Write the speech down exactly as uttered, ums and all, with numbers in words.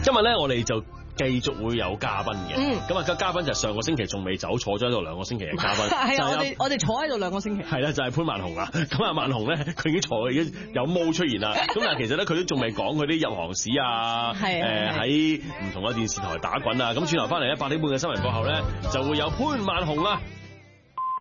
今日咧我哋就繼續會有嘉賓嘅，咁啊個嘉賓就上個星期仲未走，坐咗喺度兩個星期嘅嘉賓， 係啊，我哋我哋坐喺度兩個星期， 係啦，就係潘萬雄啊。咁啊萬雄咧，佢已經坐，已經有毛出現啦。咁但係其實咧，佢都仲未講佢啲入行史啊，誒喺唔同嘅電視台打滾啊。咁轉頭翻嚟咧，八點半嘅新聞過後咧，就會有潘萬雄啦。